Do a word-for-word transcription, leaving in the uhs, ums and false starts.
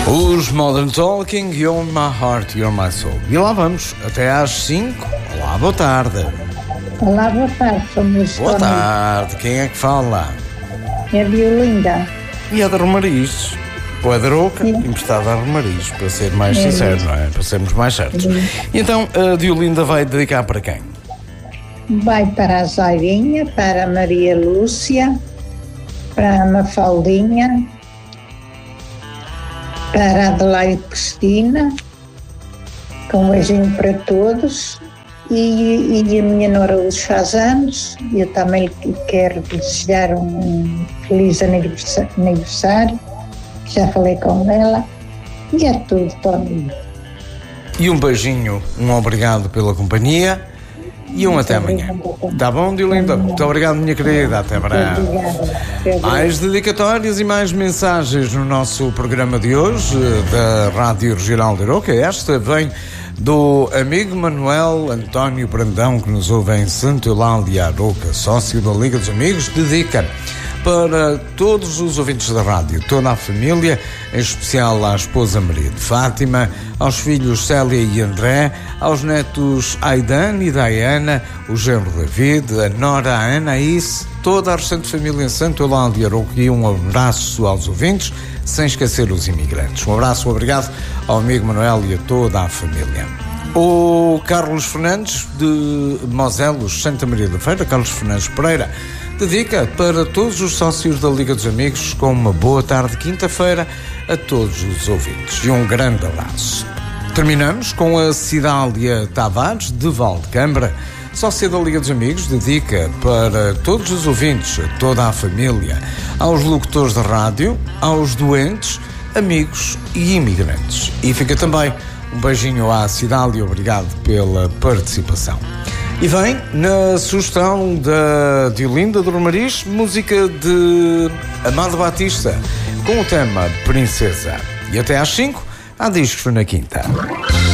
Os Modern Talking, You're My Heart, You're My Soul. E lá vamos, até às cinco. Olá, boa tarde. Olá, boa tarde, somos Boa tarde, quem é que fala? É a Violinda. E é de Romariz. Ou é de Aroca, emprestada a Romariz, para ser mais É sincero, isso. não é? Para sermos mais certos. Sim. E então, a Violinda vai dedicar para quem? Vai para a Zairinha, para a Maria Lúcia, para a Mafaldinha, para a Adelaide Cristina, com um beijinho para todos, e, e a minha nora hoje faz anos, e eu também lhe quero desejar um feliz aniversário, aniversário, já falei com ela, e é tudo, Tony. E um beijinho, um obrigado pela companhia e um até amanhã. Tá bom, Violinda? Muito obrigado, minha querida. Até breve. Obrigada. Mais dedicatórias e mais mensagens no nosso programa de hoje da Rádio Regional de Aroca. Esta vem do amigo Manuel António Brandão, que nos ouve em Santo Eulália, Aroca, sócio da Liga dos Amigos. Dedica para todos os ouvintes da rádio, toda a família, em especial à esposa Maria de Fátima, aos filhos Célia e André, aos netos Aidan e Diana, o genro David, a nora a Anaís, toda a restante família em Santo Eulália de Aroca, e um abraço aos ouvintes, sem esquecer os imigrantes. Um abraço, obrigado ao amigo Manuel e a toda a família. O Carlos Fernandes, de Moselos, Santa Maria da Feira, Carlos Fernandes Pereira, dedica para todos os sócios da Liga dos Amigos, com uma boa tarde de quinta-feira a todos os ouvintes. E um grande abraço. Terminamos com a Cidália Tavares, de Valdecambra, sócia da Liga dos Amigos, dedica para todos os ouvintes, a toda a família, aos locutores de rádio, aos doentes, amigos e imigrantes. E fica também um beijinho à Cidália, obrigado pela participação. E vem, na sugestão da Violinda de Romariz, música de Amado Batista, com o tema Princesa. E até às cinco, há discos na quinta.